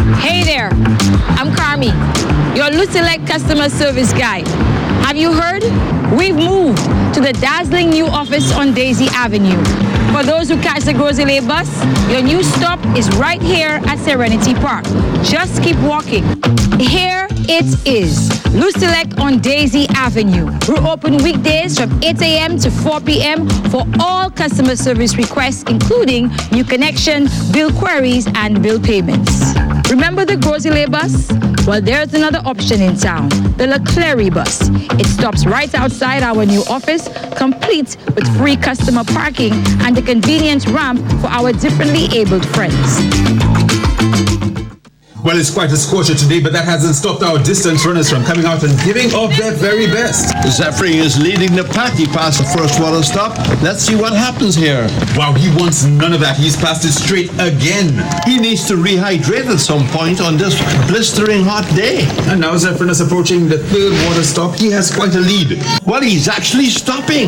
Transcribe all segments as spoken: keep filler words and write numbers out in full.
Hey there, I'm Carmi, your Lucilec customer service guide. Have you heard? We've moved to the dazzling new office on Daisy Avenue. For those who catch the Grosley bus, your new stop is right here at Serenity Park. Just keep walking. Here it is, Lucilec on Daisy Avenue. We're open weekdays from eight a.m. to four p.m. for all customer service requests, including new connection, bill queries, and bill payments. Remember the Grosley bus? Well, there's another option in town, the Leclerc bus. It stops right outside our new office, complete with free customer parking and a convenient ramp for our differently abled friends. Well, it's quite a scorcher today, but that hasn't stopped our distance runners from coming out and giving of their very best. Zephyr is leading the pack. He passed the first water stop. Let's see what happens here. Wow, he wants none of that. He's passed it straight again. He needs to rehydrate at some point on this blistering hot day. And now Zephyr is approaching the third water stop. He has quite a lead. Well, he's actually stopping.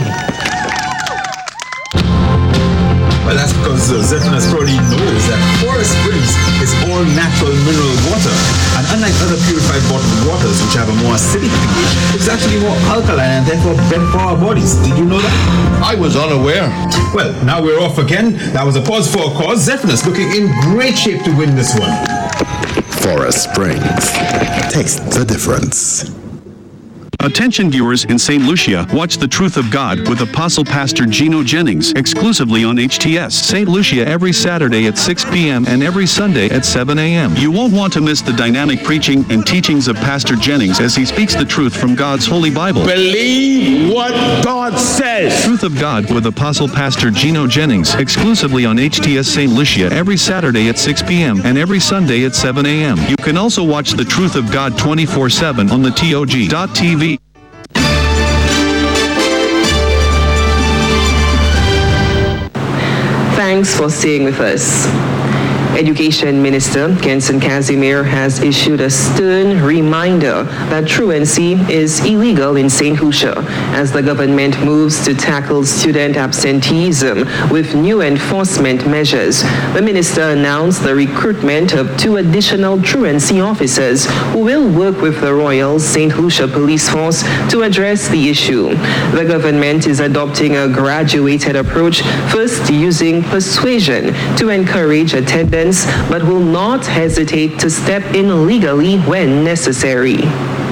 Well, that's because uh, Zephyrus probably knows that Forest Springs is all natural mineral water. And unlike other purified bottled waters, which have a more acidic pH, it's actually more alkaline and therefore better for our bodies. Did you know that? I was unaware. Well, now we're off again. That was a pause for a cause. Zephyrus looking in great shape to win this one. Forest Springs. Taste the difference. Attention viewers in Saint Lucia, watch The Truth of God with Apostle Pastor Gino Jennings exclusively on H T S Saint Lucia every Saturday at six p.m. and every Sunday at seven a.m. You won't want to miss the dynamic preaching and teachings of Pastor Jennings as he speaks the truth from God's Holy Bible. Believe what God says. Truth of God with Apostle Pastor Gino Jennings exclusively on H T S Saint Lucia every Saturday at six p.m. and every Sunday at seven a.m. You can also watch The Truth of God twenty-four seven on the T O G dot T V. Thanks for staying with us. Education Minister Kenson Casimir has issued a stern reminder that truancy is illegal in Saint Lucia as the government moves to tackle student absenteeism with new enforcement measures. The minister announced the recruitment of two additional truancy officers who will work with the Royal Saint Lucia Police Force to address the issue. The government is adopting a graduated approach, first using persuasion to encourage attendance, but will not hesitate to step in legally when necessary.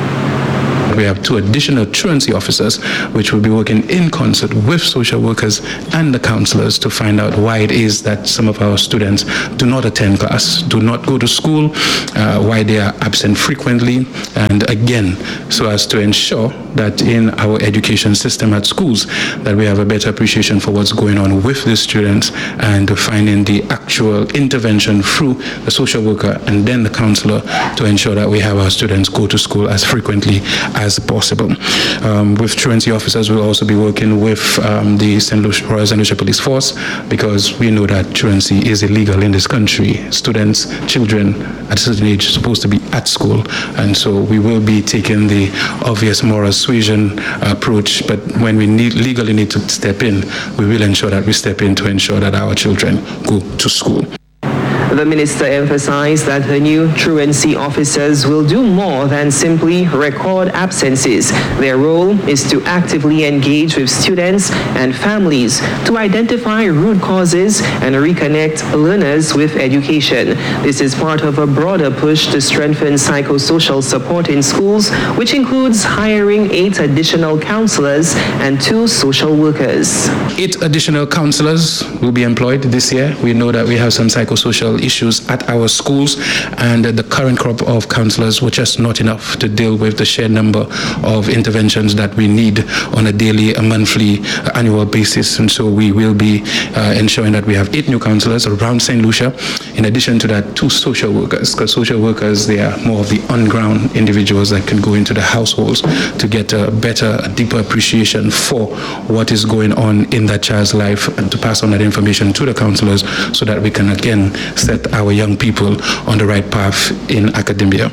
We have two additional truancy officers which will be working in concert with social workers and the counselors to find out why it is that some of our students do not attend class, do not go to school, uh, why they are absent frequently, and again, so as to ensure that in our education system at schools that we have a better appreciation for what's going on with the students and finding the actual intervention through the social worker and then the counselor to ensure that we have our students go to school as frequently as possible. Um, with truancy officers, we'll also be working with um, the Saint Lucia, Royal Saint Lucia Police Force, because we know that truancy is illegal in this country. Students, children at a certain age are supposed to be at school, and so we will be taking the obvious moral suasion approach, but when we need, legally need to step in, we will ensure that we step in to ensure that our children go to school. The minister emphasized that the new truancy officers will do more than simply record absences. Their role is to actively engage with students and families to identify root causes and reconnect learners with education. This is part of a broader push to strengthen psychosocial support in schools, which includes hiring eight additional counselors and two social workers. Eight additional counselors will be employed this year. We know that we have some psychosocial issues at our schools, and the current crop of counselors were just not enough to deal with the sheer number of interventions that we need on a daily, a monthly, uh, annual basis. And so we will be uh, ensuring that we have eight new counselors around Saint Lucia. In addition to that, two social workers, because social workers, they are more of the on-ground individuals that can go into the households to get a better, a deeper appreciation for what is going on in that child's life and to pass on that information to the counselors so that we can again set our young people on the right path in academia.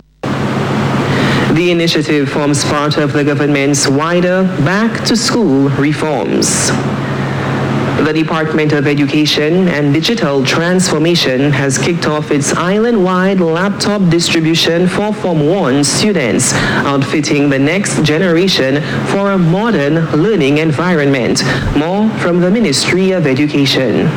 The initiative forms part of the government's wider back-to-school reforms. The Department of Education and Digital Transformation has kicked off its island-wide laptop distribution for Form one students, outfitting the next generation for a modern learning environment. More from the Ministry of Education.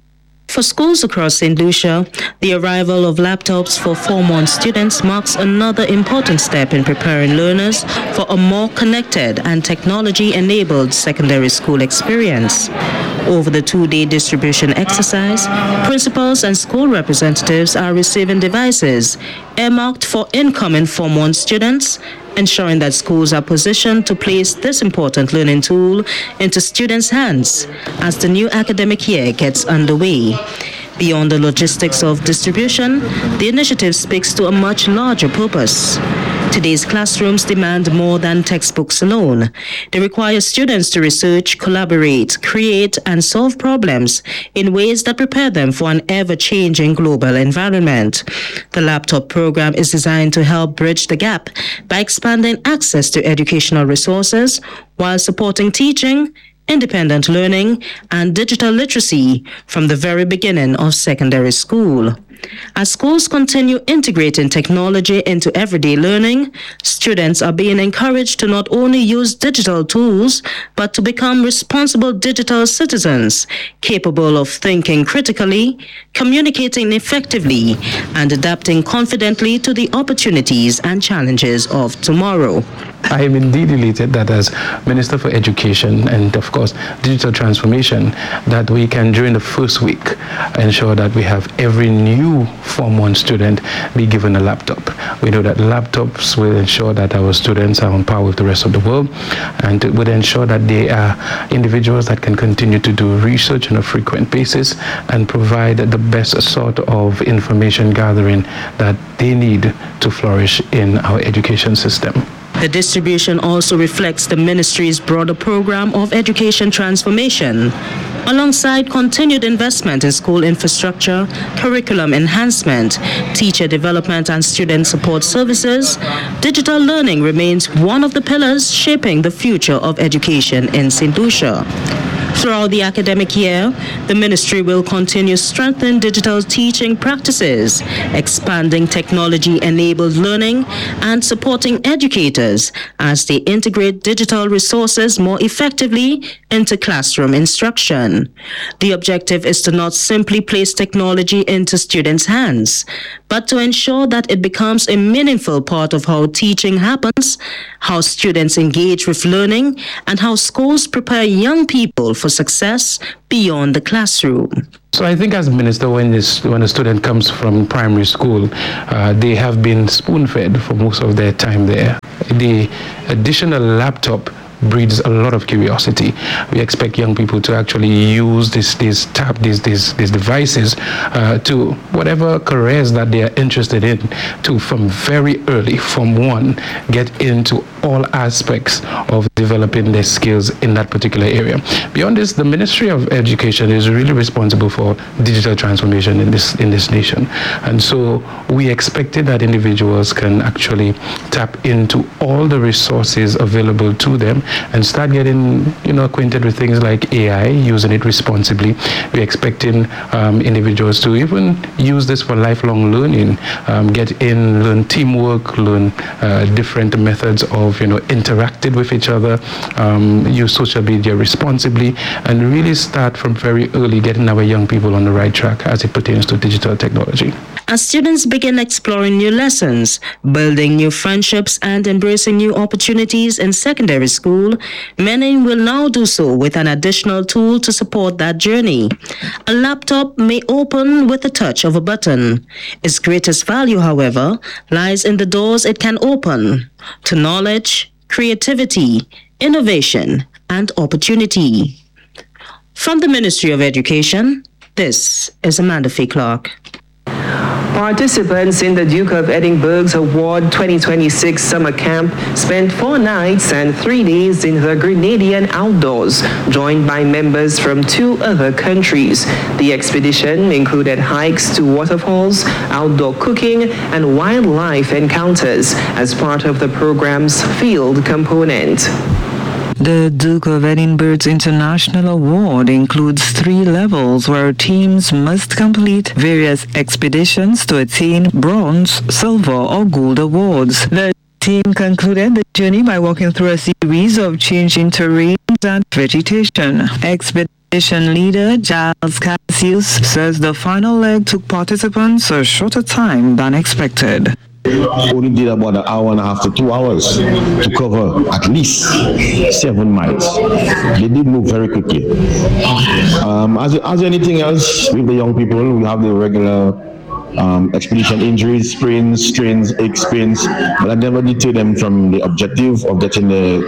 For schools across Saint Lucia, the arrival of laptops for Form one students marks another important step in preparing learners for a more connected and technology-enabled secondary school experience. Over the two-day distribution exercise, principals and school representatives are receiving devices earmarked for incoming Form one students, ensuring that schools are positioned to place this important learning tool into students' hands as the new academic year gets underway. Beyond the logistics of distribution, the initiative speaks to a much larger purpose. Today's classrooms demand more than textbooks alone. They require students to research, collaborate, create, and solve problems in ways that prepare them for an ever-changing global environment. The laptop program is designed to help bridge the gap by expanding access to educational resources while supporting teaching, independent learning, and digital literacy from the very beginning of secondary school. As schools continue integrating technology into everyday learning, students are being encouraged to not only use digital tools, but to become responsible digital citizens, capable of thinking critically, communicating effectively, and adapting confidently to the opportunities and challenges of tomorrow. I am indeed elated that as Minister for Education and, of course, Digital Transformation, that we can, during the first week, ensure that we have every new Form one student be given a laptop. We know that laptops will ensure that our students are on par with the rest of the world, and it would ensure that they are individuals that can continue to do research on a frequent basis and provide the best sort of information gathering that they need to flourish in our education system. The distribution also reflects the ministry's broader program of education transformation. Alongside continued investment in school infrastructure, curriculum enhancement, teacher development, and student support services, digital learning remains one of the pillars shaping the future of education in Saint Lucia. Throughout the academic year, the ministry will continue strengthening digital teaching practices, expanding technology-enabled learning, and supporting educators as they integrate digital resources more effectively into classroom instruction. The objective is to not simply place technology into students' hands, but to ensure that it becomes a meaningful part of how teaching happens, how students engage with learning, and how schools prepare young people for success beyond the classroom. So I think as a minister, when this, when a student comes from primary school, uh, they have been spoon-fed for most of their time there. The additional laptop breeds a lot of curiosity. We expect young people to actually use this, this tab, these, these, these devices uh, to whatever careers that they are interested in, to from very early, from one, get into all aspects of developing their skills in that particular area. Beyond this, the Ministry of Education is really responsible for digital transformation in this in this nation. And so we expected that individuals can actually tap into all the resources available to them and start getting, you know, acquainted with things like A I, using it responsibly. We're expecting um, individuals to even use this for lifelong learning, um, get in, learn teamwork, learn uh, different methods of, you know, interacting with each other, um, use social media responsibly, and really start from very early getting our young people on the right track as it pertains to digital technology. As students begin exploring new lessons, building new friendships, and embracing new opportunities in secondary school, many will now do so with an additional tool to support that journey. A laptop may open with the touch of a button. Its greatest value, however, lies in the doors it can open to knowledge, creativity, innovation, and opportunity. From the Ministry of Education, this is Amanda Fee Clark. Participants in the Duke of Edinburgh's Award twenty twenty-six Summer Camp spent four nights and three days in the Grenadian outdoors, joined by members from two other countries. The expedition included hikes to waterfalls, outdoor cooking, and wildlife encounters as part of the program's field component. The Duke of Edinburgh's International Award includes three levels where teams must complete various expeditions to attain bronze, silver, or gold awards. The team concluded the journey by walking through a series of changing terrains and vegetation. Expedition leader Giles Cassius says the final leg took participants a shorter time than expected. Only did about an hour and a half to two hours to cover at least seven miles. They did move very quickly. Um, as, as anything else with the young people, we have the regular um, expedition injuries, sprains, strains, ache sprains, but I never deter them from the objective of getting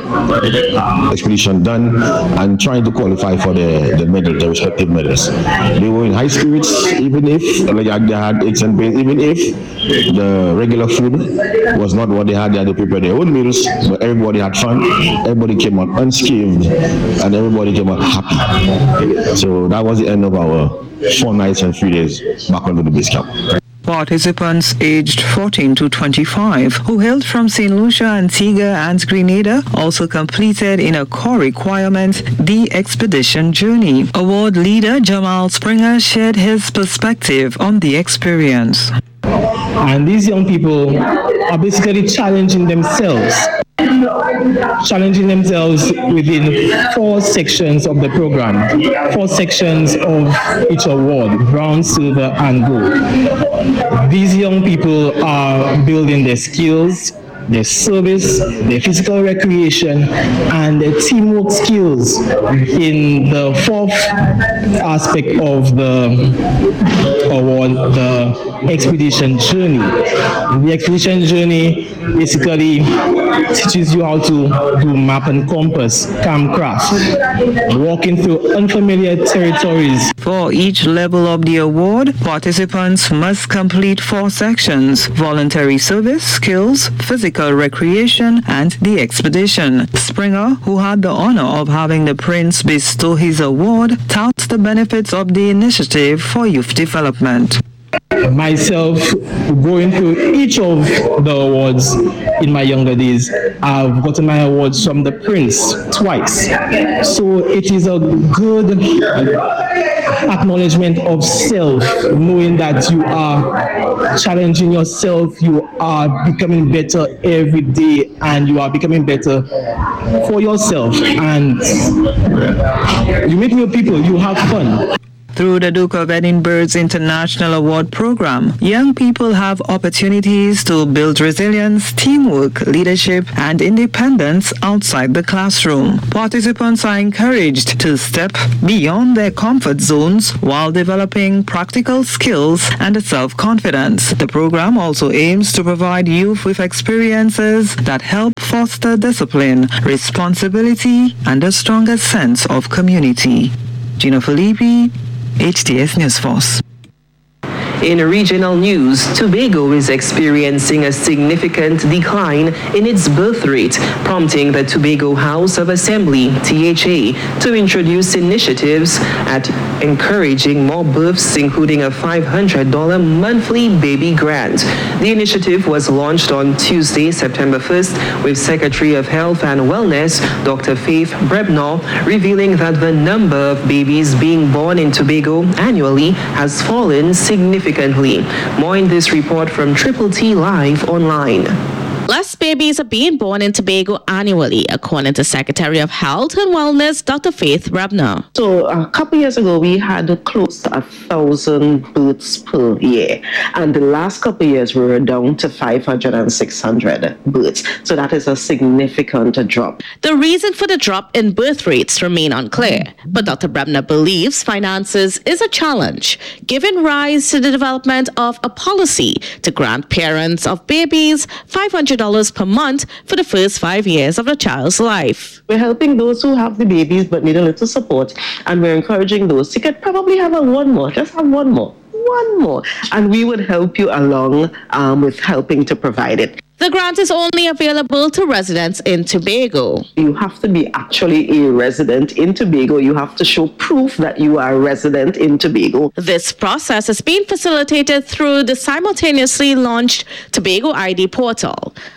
the expedition done and trying to qualify for the, the medal, the respective medals. They were in high spirits, even if like, they had aches and pains, even if the regular food was not what they had. They had to prepare their own meals, but everybody had fun, everybody came out unscathed, and everybody came out happy. So that was the end of our four nights and three days back onto the base camp. Participants aged fourteen to twenty-five who hailed from Saint Lucia, Antigua, and Grenada also completed in a core requirement the expedition journey. Award leader Jamal Springer shared his perspective on the experience. And these young people are basically challenging themselves, challenging themselves within four sections of the program, four sections of each award, bronze, silver, and gold. These young people are building their skills, their service, their physical recreation, and their teamwork skills in the fourth aspect of the award, the expedition journey. The expedition journey basically teaches you how to do map and compass, campcraft, walking through unfamiliar territories. For each level of the award, participants must complete four sections: voluntary service, skills, physical recreation, and the expedition. Springer, who had the honor of having the Prince bestow his award, touts the benefits of the initiative for youth development. Myself, going through each of the awards in my younger days, I've gotten my awards from the Prince twice. So it is a good acknowledgement of self, knowing that you are challenging yourself, you are becoming better every day, and you are becoming better for yourself, and you meet new people, you have fun. Through the Duke of Edinburgh's International Award Program, young people have opportunities to build resilience, teamwork, leadership, and independence outside the classroom. Participants are encouraged to step beyond their comfort zones while developing practical skills and self-confidence. The program also aims to provide youth with experiences that help foster discipline, responsibility, and a stronger sense of community. Gino Filippi, H T S News Force. In regional news, Tobago is experiencing a significant decline in its birth rate, prompting the Tobago House of Assembly, T H A, to introduce initiatives at encouraging more births, including a five hundred dollars monthly baby grant. The initiative was launched on Tuesday, September first, with Secretary of Health and Wellness, Doctor Faith Brebnor, revealing that the number of babies being born in Tobago annually has fallen significantly. More in this report from Triple T Live Online. Less babies are being born in Tobago annually, according to Secretary of Health and Wellness, Doctor Faith Brebnor. So a couple years ago, we had close to a thousand births per year. And the last couple of years, we were down to five hundred and six hundred births. So that is a significant drop. The reason for the drop in birth rates remain unclear. But Doctor Brebnor believes finances is a challenge, giving rise to the development of a policy to grant parents of babies five hundred dollars per month for the first five years of the child's life. We're helping those who have the babies but need a little support, and we're encouraging those. You could probably have a one more, just have one more, one more, and we would help you along um, with helping to provide it. The grant is only available to residents in Tobago. You have to be actually a resident in Tobago. You have to show proof that you are a resident in Tobago. This process is being facilitated through the simultaneously launched Tobago I D portal.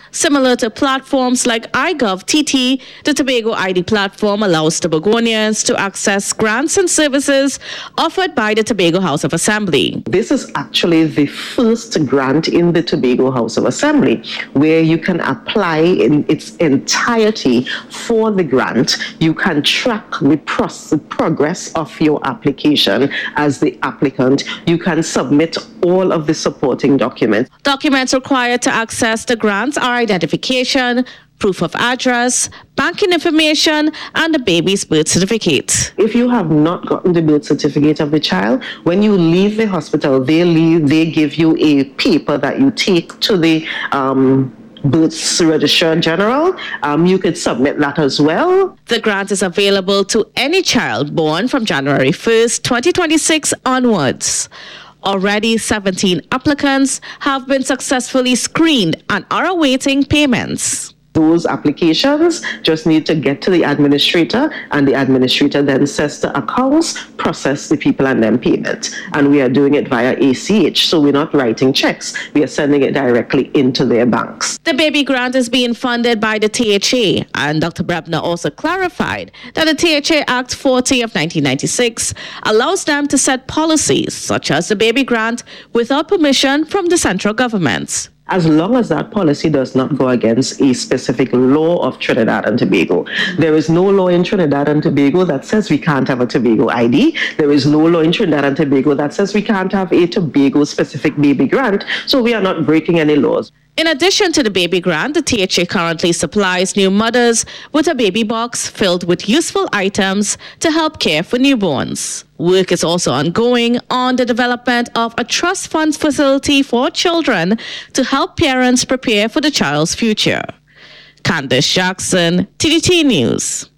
Similar to platforms like iGov T T, the Tobago I D platform allows Tobagonians to access grants and services offered by the Tobago House of Assembly. This is actually the first grant in the Tobago House of Assembly where you can apply in its entirety for the grant. You can track the progress of your application as the applicant. You can submit all of the supporting documents. Documents required to access the grants are identification, proof of address, banking information, and the baby's birth certificate. If you have not gotten the birth certificate of the child, when you leave the hospital, they leave, they give you a paper that you take to the um, Birth Registrar General. Um, you could submit that as well. The grant is available to any child born from January first, twenty twenty-six onwards. Already seventeen applicants have been successfully screened and are awaiting payments. Those applications just need to get to the administrator, and the administrator then says to accounts, process the people and then payment. And we are doing it via A C H, so we're not writing checks. We are sending it directly into their banks. The baby grant is being funded by the T H A, and Doctor Brebner also clarified that the T H A Act forty of nineteen ninety-six allows them to set policies such as the baby grant without permission from the central government. As long as that policy does not go against a specific law of Trinidad and Tobago. There is no law in Trinidad and Tobago that says we can't have a Tobago I D. There is no law in Trinidad and Tobago that says we can't have a Tobago-specific baby grant, so we are not breaking any laws. In addition to the baby grant, the T H A currently supplies new mothers with a baby box filled with useful items to help care for newborns. Work is also ongoing on the development of a trust funds facility for children to help parents prepare for the child's future. Candice Jackson, T D T News.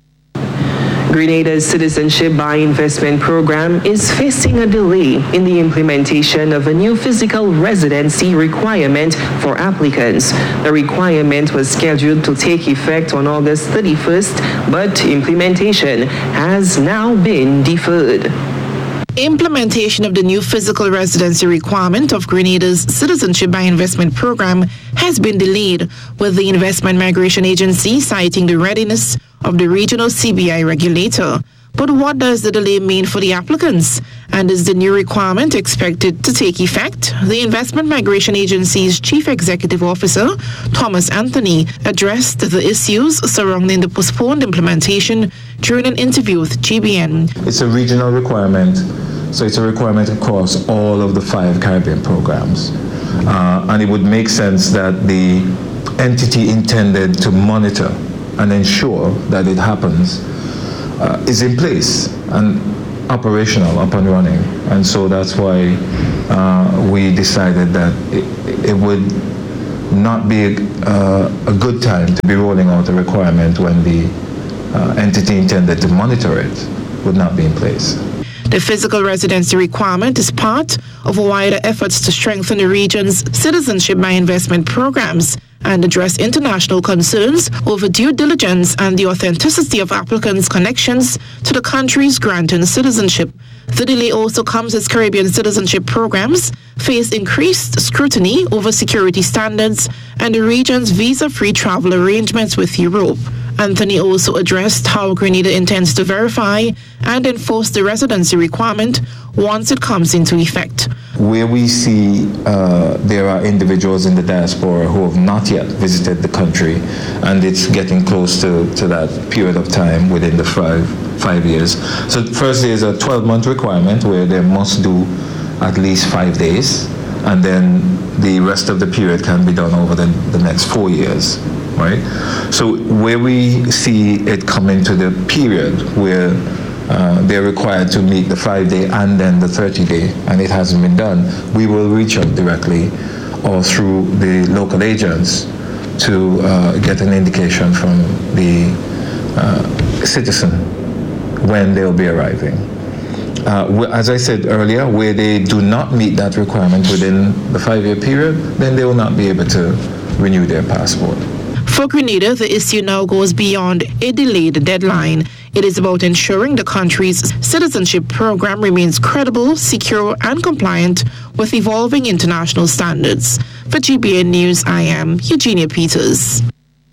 Grenada's Citizenship by Investment program is facing a delay in the implementation of a new physical residency requirement for applicants. The requirement was scheduled to take effect on August thirty-first, but implementation has now been deferred. Implementation of the new physical residency requirement of Grenada's Citizenship by Investment program has been delayed, with the Investment Migration Agency citing the readiness of the regional C B I regulator. But what does the delay mean for the applicants? And is the new requirement expected to take effect? The Investment Migration Agency's Chief Executive Officer, Thomas Anthony, addressed the issues surrounding the postponed implementation during an interview with G B N. It's a regional requirement, so it's a requirement across all of the five Caribbean programs. Uh, and it would make sense that the entity intended to monitor and ensure that it happens uh, is in place and operational, up and running. And so that's why uh, we decided that it, it would not be a, uh, a good time to be rolling out a requirement when the uh, entity intended to monitor it would not be in place. The physical residency requirement is part of wider efforts to strengthen the region's citizenship by investment programs and address international concerns over due diligence and the authenticity of applicants' connections to the country's granting citizenship. The delay also comes as Caribbean citizenship programs face increased scrutiny over security standards and the region's visa-free travel arrangements with Europe. Anthony also addressed how Grenada intends to verify and enforce the residency requirement once it comes into effect. Where we see uh, there are individuals in the diaspora who have not yet visited the country, and it's getting close to, to that period of time within the five, five years. So first there's a twelve-month requirement where they must do at least five days, and then the rest of the period can be done over the, the next four years. Right? So where we see it coming to the period where uh, they're required to meet the five-day and then the thirty-day, and it hasn't been done, we will reach out directly or through the local agents to uh, get an indication from the uh, citizen when they'll be arriving. Uh, as I said earlier, where they do not meet that requirement within the five-year period, then they will not be able to renew their passport. For Grenada, the issue now goes beyond a delayed deadline. It is about ensuring the country's citizenship program remains credible, secure, and compliant with evolving international standards. For G B N News, I am Eugenia Peters.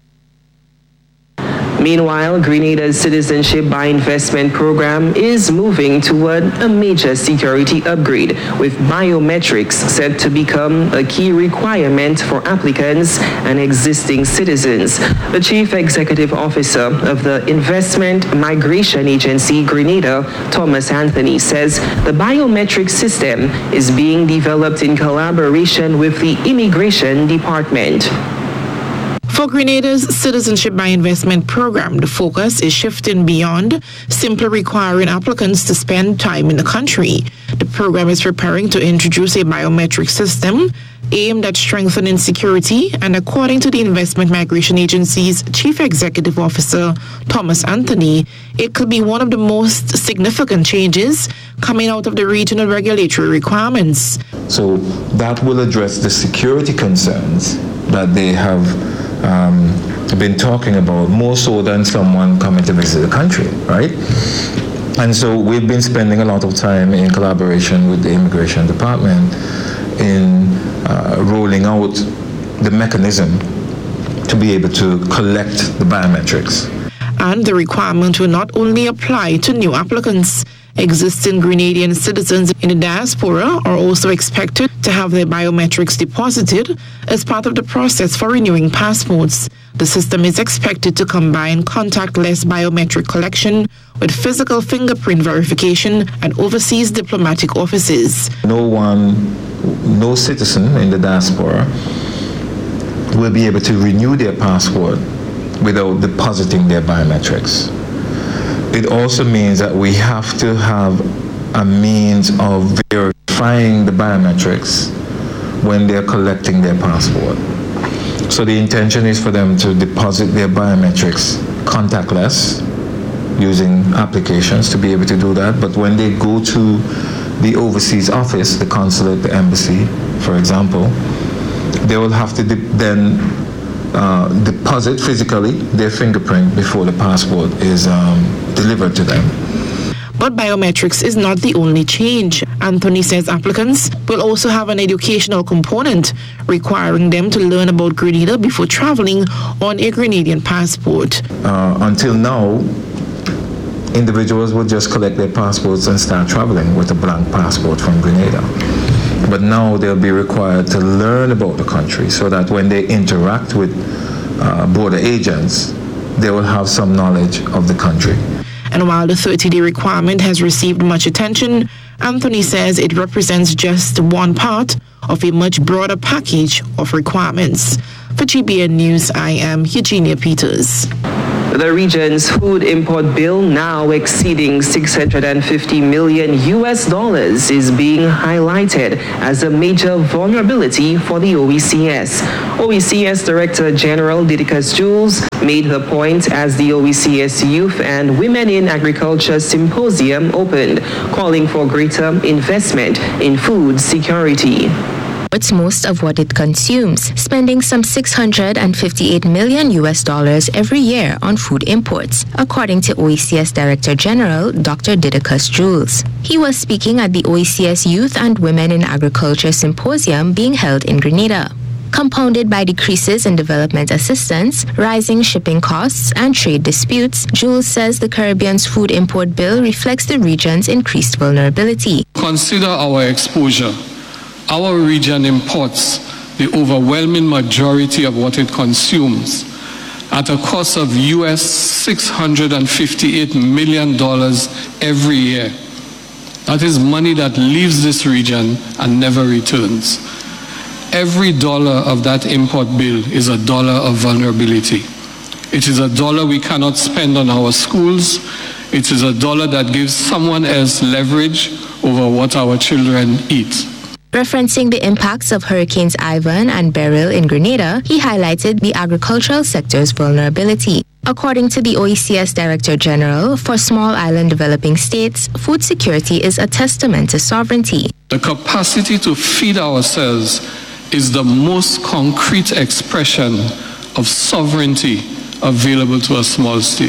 Meanwhile, Grenada's Citizenship by Investment program is moving toward a major security upgrade, with biometrics set to become a key requirement for applicants and existing citizens. The Chief Executive Officer of the Investment Migration Agency, Grenada, Thomas Anthony, says the biometric system is being developed in collaboration with the Immigration Department. For Grenada's Citizenship by Investment program, the focus is shifting beyond simply requiring applicants to spend time in the country. The program is preparing to introduce a biometric system aimed at strengthening security, and according to the Investment Migration Agency's Chief Executive Officer, Thomas Anthony, it could be one of the most significant changes coming out of the regional regulatory requirements. So that will address the security concerns that they have Um, been talking about, more so than someone coming to visit the country, right? And so we've been spending a lot of time in collaboration with the Immigration Department in uh, rolling out the mechanism to be able to collect the biometrics. And the requirement will not only apply to new applicants. Existing Grenadian citizens in the diaspora are also expected to have their biometrics deposited as part of the process for renewing passports. The system is expected to combine contactless biometric collection with physical fingerprint verification at overseas diplomatic offices. No one, no citizen in the diaspora will be able to renew their passport without depositing their biometrics. It also means that we have to have a means of verifying the biometrics when they're collecting their passport. So the intention is for them to deposit their biometrics contactless, using applications to be able to do that. But when they go to the overseas office, the consulate, the embassy, for example, they will have to de- then Uh, deposit physically their fingerprint before the passport is um, delivered to them. But biometrics is not the only change. Anthony says applicants will also have an educational component, requiring them to learn about Grenada before traveling on a Grenadian passport. Uh, until now, individuals will just collect their passports and start traveling with a blank passport from Grenada. But now they'll be required to learn about the country so that when they interact with uh, border agents, they will have some knowledge of the country. And while the thirty-day requirement has received much attention, Anthony says it represents just one part of a much broader package of requirements. For G B N News, I am Eugenia Peters. The region's food import bill, now exceeding six hundred fifty million U S dollars, is being highlighted as a major vulnerability for the O E C S. O E C S Director General Didacus Jules made the point as the O E C S Youth and Women in Agriculture Symposium opened, calling for greater investment in food security. It's most of what it consumes, spending some six hundred fifty-eight million U S dollars every year on food imports, according to O E C S Director General Doctor Didacus Jules. He was speaking at the O E C S Youth and Women in Agriculture Symposium being held in Grenada. Compounded by decreases in development assistance, rising shipping costs, and trade disputes, Jules says the Caribbean's food import bill reflects the region's increased vulnerability. Consider our exposure. Our region imports the overwhelming majority of what it consumes at a cost of U S six hundred fifty-eight million dollars every year. That is money that leaves this region and never returns. Every dollar of that import bill is a dollar of vulnerability. It is a dollar we cannot spend on our schools. It is a dollar that gives someone else leverage over what our children eat. Referencing the impacts of Hurricanes Ivan and Beryl in Grenada, he highlighted the agricultural sector's vulnerability. According to the O E C S Director General, for small island developing states, food security is a testament to sovereignty. The capacity to feed ourselves is the most concrete expression of sovereignty available to a small state.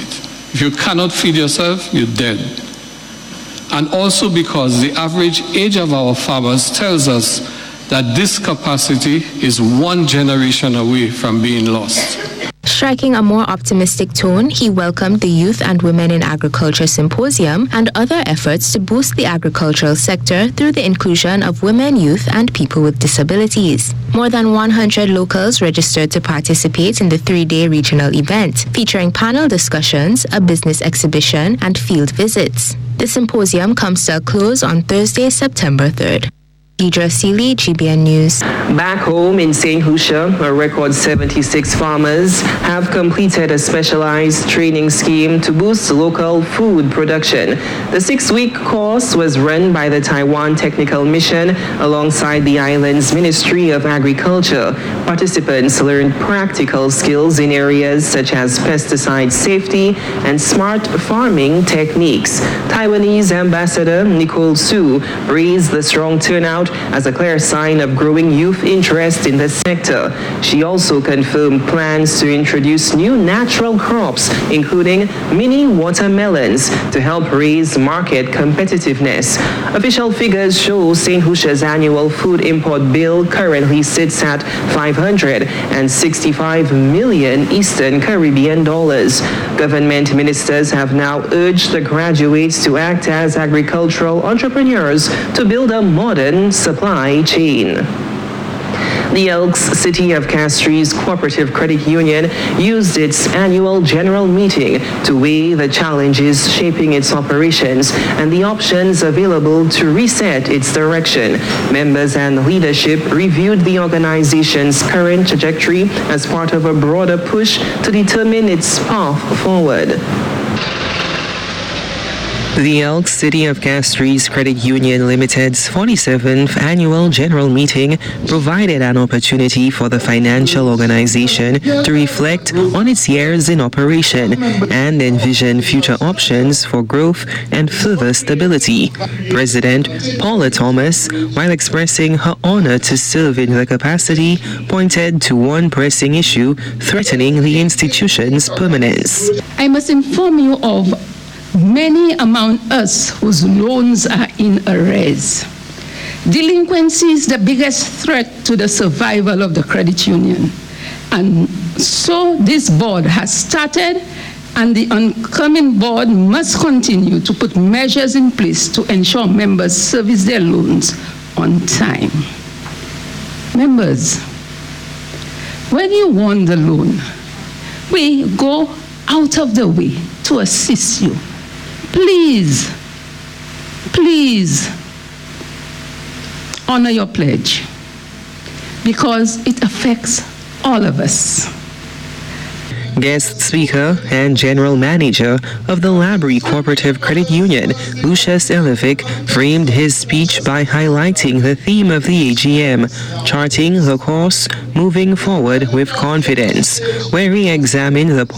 If you cannot feed yourself, you're dead. And also because the average age of our farmers tells us that this capacity is one generation away from being lost. Striking a more optimistic tone, he welcomed the Youth and Women in Agriculture Symposium and other efforts to boost the agricultural sector through the inclusion of women, youth, and people with disabilities. More than one hundred locals registered to participate in the three-day regional event, featuring panel discussions, a business exhibition, and field visits. The symposium comes to a close on Thursday, September third. Idra Seeley, G B N News. Back home in Saint Lucia, a record seventy-six farmers have completed a specialized training scheme to boost local food production. The six-week course was run by the Taiwan Technical Mission alongside the island's Ministry of Agriculture. Participants learned practical skills in areas such as pesticide safety and smart farming techniques. Taiwanese Ambassador Nicole Su praised the strong turnout as a clear sign of growing youth interest in the sector. She also confirmed plans to introduce new natural crops, including mini watermelons, to help raise market competitiveness. Official figures show Saint Lucia's annual food import bill currently sits at five hundred sixty-five million Eastern Caribbean dollars. Government ministers have now urged the graduates to act as agricultural entrepreneurs to build a modern supply chain. The Elks City of Castries Cooperative Credit Union used its annual general meeting to weigh the challenges shaping its operations and the options available to reset its direction. Members and leadership reviewed the organization's current trajectory as part of a broader push to determine its path forward. The Elks City of Castries Credit Union Limited's forty-seventh annual general meeting provided an opportunity for the financial organization to reflect on its years in operation and envision future options for growth and further stability. President Paula Thomas, while expressing her honor to serve in the capacity, pointed to one pressing issue threatening the institution's permanence. I must inform you of many among us whose loans are in arrears. Delinquency is the biggest threat to the survival of the credit union. And so this board has started, and the oncoming board must continue to put measures in place to ensure members service their loans on time. Members, when you want the loan, we go out of the way to assist you. Please, please honor your pledge because it affects all of us. Guest speaker and general manager of the Labrie Cooperative Credit Union, Lucius Elevic, framed his speech by highlighting the theme of the A G M, charting the course moving forward with confidence, where he examined the